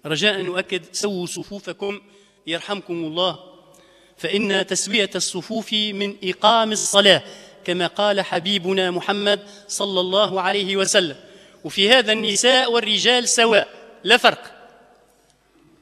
رجاء نؤكد: سووا صفوفكم يرحمكم الله، فإن تسوية الصفوف من إقام الصلاة كما قال حبيبنا محمد صلى الله عليه وسلم. وفي هذا النساء والرجال سواء، لا فرق.